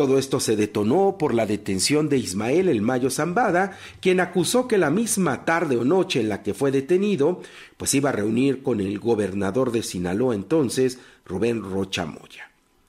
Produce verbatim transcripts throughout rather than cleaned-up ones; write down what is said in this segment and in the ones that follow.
Todo esto se detonó por la detención de Ismael El Mayo Zambada, quien acusó que la misma tarde o noche en la que fue detenido, pues iba a reunir con el gobernador de Sinaloa entonces, Rubén Rocha Moya.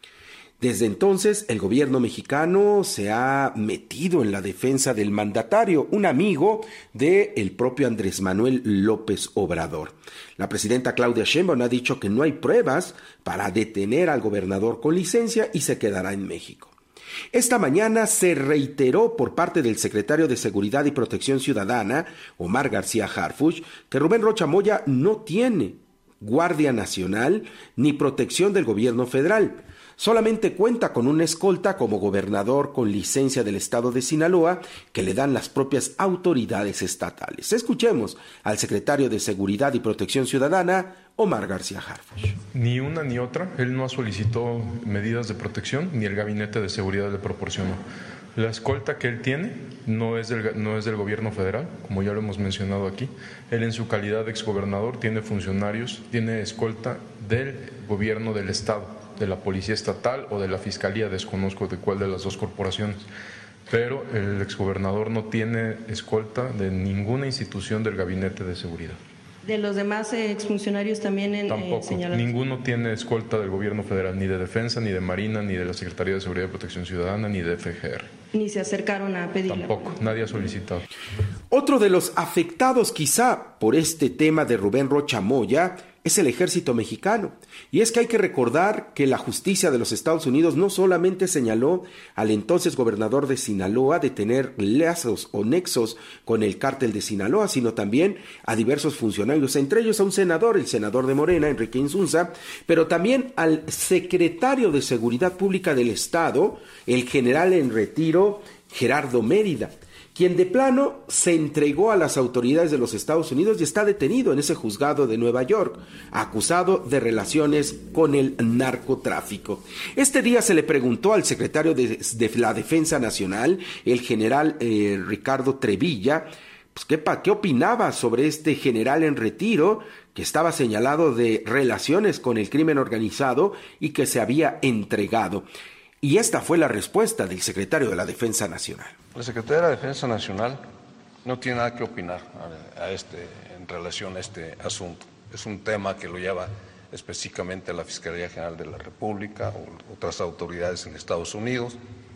Desde entonces, el gobierno mexicano se ha metido en la defensa del mandatario, un amigo del propio Andrés Manuel López Obrador. La presidenta Claudia Sheinbaum ha dicho que no hay pruebas para detener al gobernador con licencia y se quedará en México. Esta mañana se reiteró por parte del secretario de Seguridad y Protección Ciudadana, Omar García Harfuch, que Rubén Rocha Moya no tiene Guardia Nacional ni protección del gobierno federal. Solamente cuenta con una escolta como gobernador con licencia del estado de Sinaloa que le dan las propias autoridades estatales. Escuchemos al secretario de Seguridad y Protección Ciudadana, Omar García Harfuch. Ni una ni otra. Él no solicitó medidas de protección, ni el Gabinete de Seguridad le proporcionó. La escolta que él tiene no es del, no es del gobierno federal, como ya lo hemos mencionado aquí. Él, en su calidad de exgobernador, tiene funcionarios, tiene escolta del gobierno del estado, de la Policía Estatal o de la Fiscalía, desconozco de cuál de las dos corporaciones, pero el exgobernador no tiene escolta de ninguna institución del Gabinete de Seguridad. ¿De los demás eh, exfuncionarios también en, Tampoco, eh, señalados? Ninguno tiene escolta del gobierno federal, ni de Defensa, ni de Marina, ni de la Secretaría de Seguridad y Protección Ciudadana, ni de F G R. Ni se acercaron a pedirla. Tampoco, nadie ha solicitado. Otro de los afectados quizá por este tema de Rubén Rocha Moya es el ejército mexicano. Y es que hay que recordar que la justicia de los Estados Unidos no solamente señaló al entonces gobernador de Sinaloa de tener lazos o nexos con el cártel de Sinaloa, sino también a diversos funcionarios, entre ellos a un senador, el senador de Morena, Enrique Insunza, pero también al secretario de Seguridad Pública del Estado, el general en retiro, Gerardo Mérida, quien de plano se entregó a las autoridades de los Estados Unidos y está detenido en ese juzgado de Nueva York, acusado de relaciones con el narcotráfico. Este día se le preguntó al secretario de, de la Defensa Nacional, el general eh, Ricardo Trevilla, pues, ¿qué, ¿qué opinaba sobre este general en retiro que estaba señalado de relaciones con el crimen organizado y que se había entregado? Y esta fue la respuesta del secretario de la Defensa Nacional. La Secretaría de la Defensa Nacional no tiene nada que opinar a, a este, en relación a este asunto. Es un tema que lo lleva específicamente la Fiscalía General de la República o otras autoridades en Estados Unidos.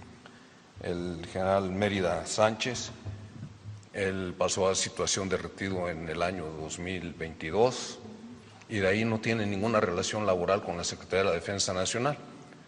El general Mérida Sánchez, él pasó a situación de retiro en el año dos mil veintidós y de ahí no tiene ninguna relación laboral con la Secretaría de la Defensa Nacional.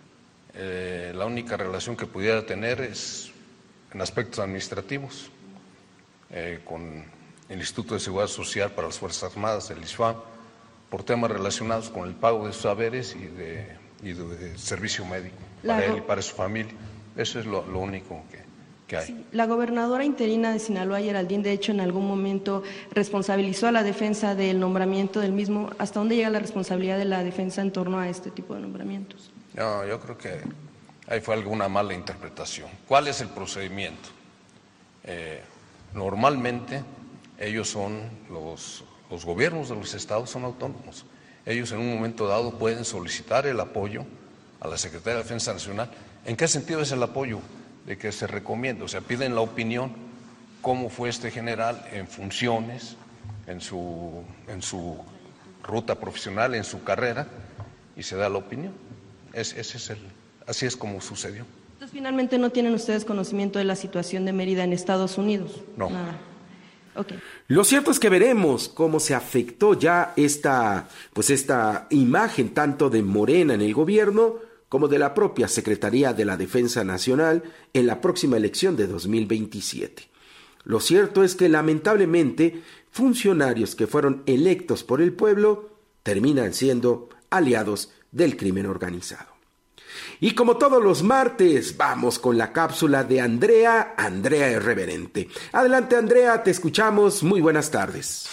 Eh, la única relación que pudiera tener es en aspectos administrativos, eh, con el Instituto de Seguridad Social para las Fuerzas Armadas, el I S F A M, por temas relacionados con el pago de sus haberes y de, y de, de servicio médico para él y para su familia. Eso es lo, lo único que, que hay. Sí, la gobernadora interina de Sinaloa, Geraldine, de hecho, en algún momento responsabilizó a la defensa del nombramiento del mismo. ¿Hasta dónde llega la responsabilidad de la defensa en torno a este tipo de nombramientos? No, yo creo que ahí fue alguna mala interpretación. ¿Cuál es el procedimiento? Eh, normalmente ellos son, los, los gobiernos de los estados son autónomos. Ellos en un momento dado pueden solicitar el apoyo a la Secretaría de Defensa Nacional. ¿En qué sentido es el apoyo? De que se recomienda, o sea, piden la opinión, cómo fue este general en funciones, en su, en su ruta profesional, en su carrera, y se da la opinión. Es, ese es el, así es como sucedió. Entonces, finalmente, ¿no tienen ustedes conocimiento de la situación de Mérida en Estados Unidos? No. Nada. Okay. Lo cierto es que veremos cómo se afectó ya esta, pues esta imagen tanto de Morena en el gobierno como de la propia Secretaría de la Defensa Nacional en la próxima elección de dos mil veintisiete. Lo cierto es que lamentablemente funcionarios que fueron electos por el pueblo terminan siendo aliados del crimen organizado. Y como todos los martes, vamos con la cápsula de Andrea, Andrea Irreverente. Adelante, Andrea, te escuchamos. Muy buenas tardes.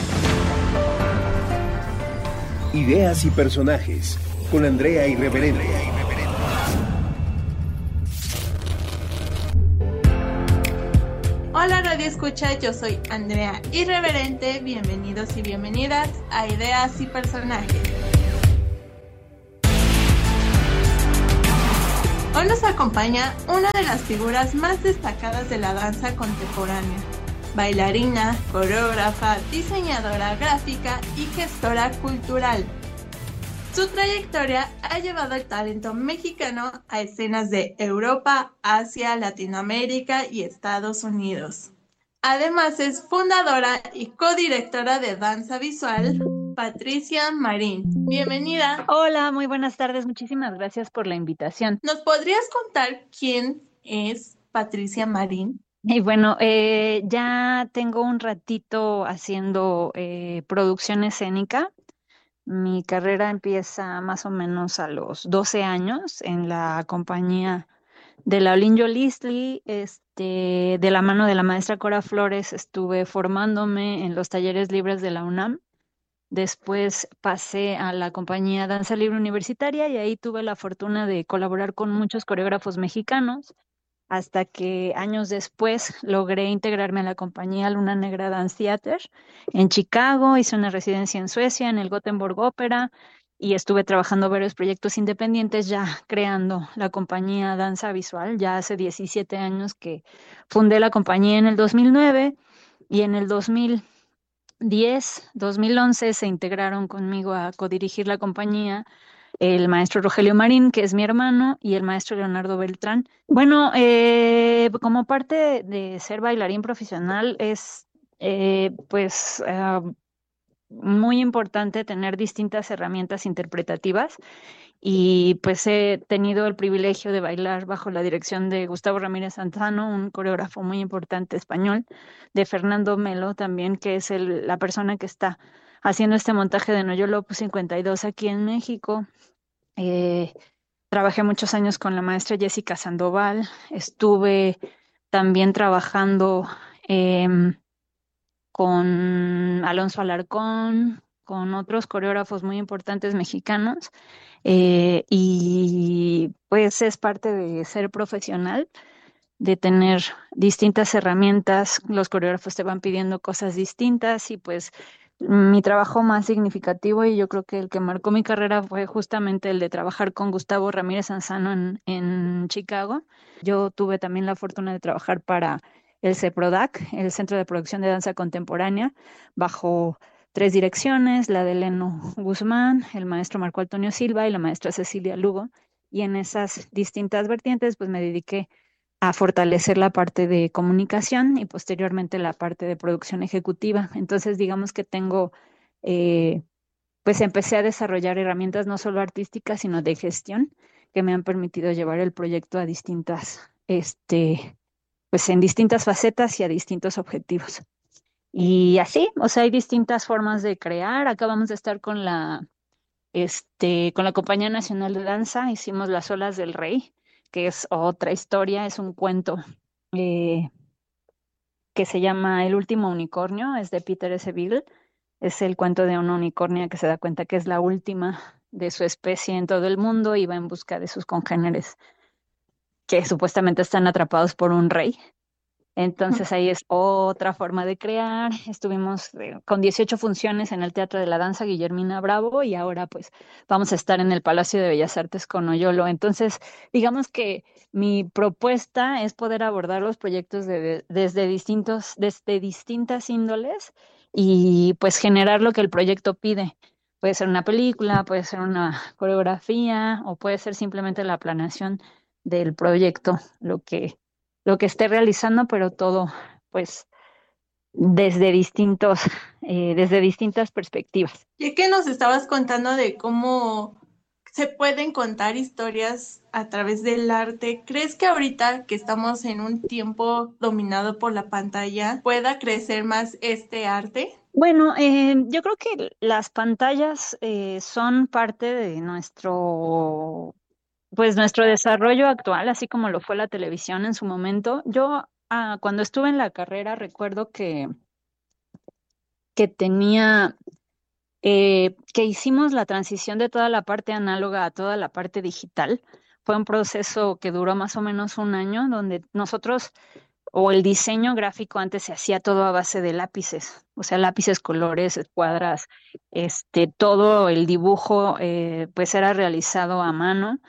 Ideas y personajes con Andrea Irreverente. Hola Radio Escucha, yo soy Andrea Irreverente. Bienvenidos y bienvenidas a Ideas y Personajes. Hoy nos acompaña una de las figuras más destacadas de la danza contemporánea, bailarina, coreógrafa, diseñadora gráfica y gestora cultural. Su trayectoria ha llevado el talento mexicano a escenas de Europa, Asia, Latinoamérica y Estados Unidos. Además es fundadora y codirectora de danza visual, Patricia Marín. Bienvenida. Hola, muy buenas tardes. Muchísimas gracias por la invitación. ¿Nos podrías contar quién es Patricia Marín? Y bueno, eh, ya tengo un ratito haciendo eh, producción escénica. Mi carrera empieza más o menos a los doce años en la compañía de la Olinjo Lisli. Este, de la mano de la maestra Cora Flores estuve formándome en los talleres libres de la UNAM. Después pasé a la compañía Danza Libre Universitaria y ahí tuve la fortuna de colaborar con muchos coreógrafos mexicanos, hasta que años después logré integrarme a la compañía Luna Negra Dance Theater en Chicago. Hice una residencia en Suecia, en el Gothenburg Opera, y estuve trabajando varios proyectos independientes, ya creando la compañía Danza Visual. Ya hace diecisiete años que fundé la compañía en el dos mil nueve, y en el dos mil diez, dos mil once se integraron conmigo a codirigir la compañía el maestro Rogelio Marín, que es mi hermano, y el maestro Leonardo Beltrán. Bueno, eh, como parte de, de ser bailarín profesional es eh, pues eh, muy importante tener distintas herramientas interpretativas, y pues he tenido el privilegio de bailar bajo la dirección de Gustavo Ramírez Sanzano, un coreógrafo muy importante español, de Fernando Melo también, que es el, la persona que está haciendo este montaje de Noyolo Opus cincuenta y dos aquí en México. Eh, Trabajé muchos años con la maestra Jessica Sandoval. Estuve también trabajando em, con Alonso Alarcón, con otros coreógrafos muy importantes mexicanos. Eh, y pues es parte de ser profesional, de tener distintas herramientas. Los coreógrafos te van pidiendo cosas distintas, y pues mi trabajo más significativo, y yo creo que el que marcó mi carrera, fue justamente el de trabajar con Gustavo Ramírez Sanzano en, en Chicago. Yo tuve también la fortuna de trabajar para el CEPRODAC, el Centro de Producción de Danza Contemporánea, bajo tres direcciones: la de Leno Guzmán, el maestro Marco Antonio Silva y la maestra Cecilia Lugo. Y en esas distintas vertientes pues me dediqué a fortalecer la parte de comunicación y posteriormente la parte de producción ejecutiva. Entonces, digamos que tengo, eh, pues empecé a desarrollar herramientas no solo artísticas, sino de gestión, que me han permitido llevar el proyecto a distintas, este, pues en distintas facetas y a distintos objetivos. Y así, o sea, hay distintas formas de crear. Acabamos de estar con la, este, con la Compañía Nacional de Danza. Hicimos Las Olas del Rey, que es otra historia, es un cuento eh, que se llama El último unicornio, es de Peter S. Beagle. Es el cuento de una unicornia que se da cuenta que es la última de su especie en todo el mundo y va en busca de sus congéneres que supuestamente están atrapados por un rey. Entonces ahí es otra forma de crear. Estuvimos eh, con dieciocho funciones en el Teatro de la Danza Guillermina Bravo, y ahora pues vamos a estar en el Palacio de Bellas Artes con Noyolo. Entonces, digamos que mi propuesta es poder abordar los proyectos de, de- desde distintos, desde distintas índoles, y pues generar lo que el proyecto pide. Puede ser una película, puede ser una coreografía, o puede ser simplemente la planeación del proyecto, lo que lo que esté realizando, pero todo, pues, desde distintos, eh, desde distintas perspectivas. Ya que nos estabas contando de cómo se pueden contar historias a través del arte, ¿crees que ahorita que estamos en un tiempo dominado por la pantalla pueda crecer más este arte? Bueno, eh, yo creo que las pantallas eh, son parte de nuestro, pues, nuestro desarrollo actual, así como lo fue la televisión en su momento. Yo, ah, cuando estuve en la carrera, recuerdo que, que tenía eh, que hicimos la transición de toda la parte análoga a toda la parte digital. Fue un proceso que duró más o menos un año, donde nosotros, o el diseño gráfico antes se hacía todo a base de lápices, o sea, lápices, colores, escuadras, este, todo el dibujo, eh, pues era realizado a mano.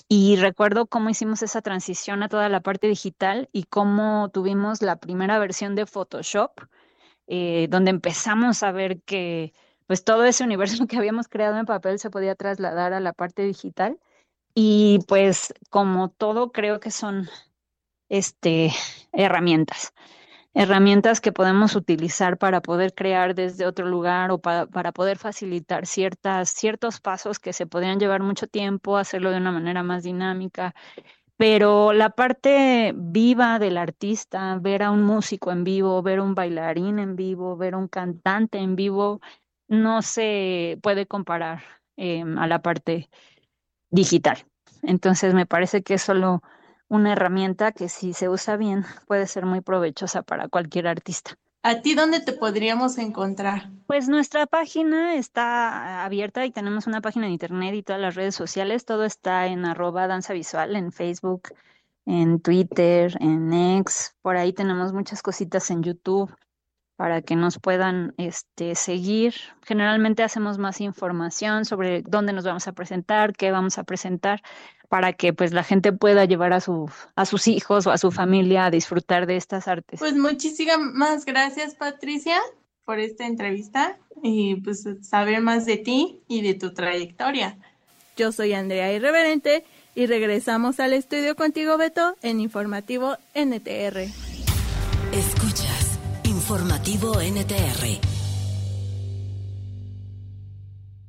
Y recuerdo cómo hicimos esa transición a toda la parte digital y cómo tuvimos la primera versión de Photoshop, eh, donde empezamos a ver que pues todo ese universo que habíamos creado en papel se podía trasladar a la parte digital. Y pues como todo, creo que son este, herramientas, herramientas que podemos utilizar para poder crear desde otro lugar o para, para poder facilitar ciertas, ciertos pasos que se podrían llevar mucho tiempo, hacerlo de una manera más dinámica. Pero la parte viva del artista, ver a un músico en vivo, ver a un bailarín en vivo, ver a un cantante en vivo, no se puede comparar eh, a la parte digital. Entonces me parece que es solo una herramienta que si se usa bien puede ser muy provechosa para cualquier artista. ¿A ti dónde te podríamos encontrar? Pues nuestra página está abierta y tenemos una página de internet y todas las redes sociales. Todo está en arroba danza visual, en Facebook, en Twitter, en X. Por ahí tenemos muchas cositas en YouTube para que nos puedan este, seguir. Generalmente hacemos más información sobre dónde nos vamos a presentar, qué vamos a presentar, para que pues la gente pueda llevar a, su, a sus hijos o a su familia a disfrutar de estas artes. Pues muchísimas gracias, Patricia, por esta entrevista y pues saber más de ti y de tu trayectoria. Yo soy Andrea Irreverente y regresamos al estudio contigo, Beto, en Informativo N T R. Escuchas Informativo N T R.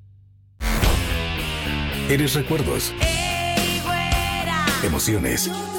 Eres recuerdos, emociones,